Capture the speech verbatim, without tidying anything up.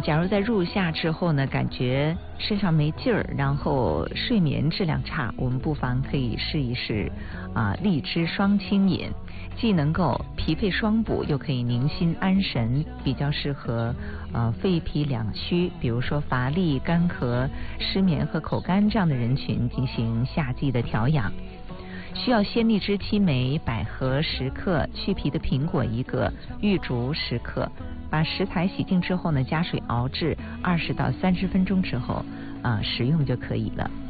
假如在入夏之后呢，感觉身上没劲儿，然后睡眠质量差，我们不妨可以试一试啊荔枝双清饮，既能够脾肺双补，又可以宁心安神，比较适合呃肺脾两虚，比如说乏力、干咳、失眠和口干这样的人群进行夏季的调养。需要鲜荔枝七枚、百合十克、去皮的苹果一个、玉竹十克。把食材洗净之后呢，加水熬制二十到三十分钟之后，啊、呃，食用就可以了。